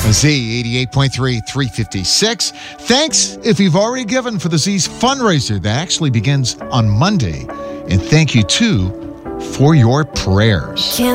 Z 88.3, 356. Thanks if you've already given for the Z's fundraiser that actually begins on Monday. And thank you, too, for your prayers.